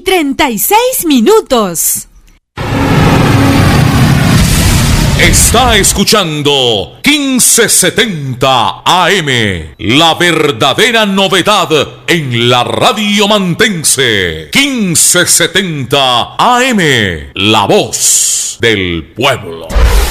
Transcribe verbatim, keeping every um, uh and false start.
treinta y seis minutos. Está escuchando quince setenta A M, la verdadera novedad en la radio mantense. quince setenta A M, la voz del pueblo.